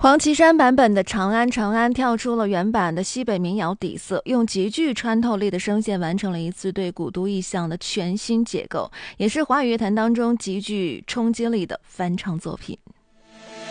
黄绮珊版本的《长安长安》跳出了原版的西北民谣底色，用极具穿透力的声线完成了一次对古都意象的全新解构，也是华语乐坛当中极具冲击力的翻唱作品。